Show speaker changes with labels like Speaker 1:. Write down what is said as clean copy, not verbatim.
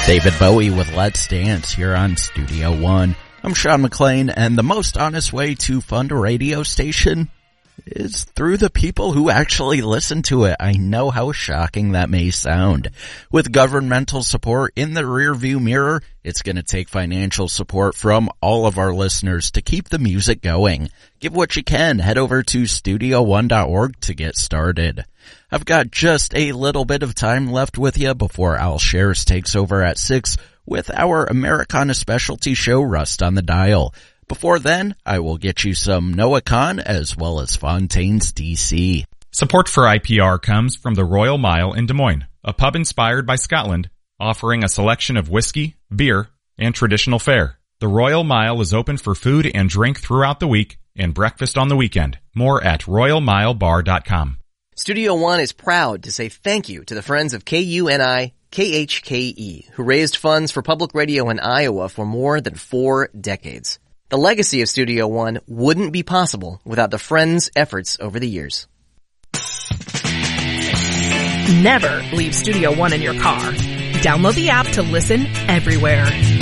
Speaker 1: David Bowie with Let's Dance here on Studio One. I'm Sean McLean, and the most honest way to fund a radio station is through the people who actually listen to it. I know how shocking that may sound. With governmental support in the rearview mirror, it's going to take financial support from all of our listeners to keep the music going. Give what you can. Head over to studio1.org to get started. I've got just a little bit of time left with you before Al Shares takes over at 6 with our Americana specialty show, Rust on the Dial. Before then, I will get you some Noah Kahn as well as Fontaine's DC.
Speaker 2: Support for IPR comes from the Royal Mile in Des Moines, a pub inspired by Scotland, offering a selection of whiskey, beer, and traditional fare. The Royal Mile is open for food and drink throughout the week and breakfast on the weekend. More at royalmilebar.com.
Speaker 3: Studio One is proud to say thank you to the friends of KUNI KHKE, who raised funds for public radio in Iowa for more than 4 decades. The legacy of Studio One wouldn't be possible without the friends' efforts over the years.
Speaker 4: Never leave Studio One in your car. Download the app to listen everywhere.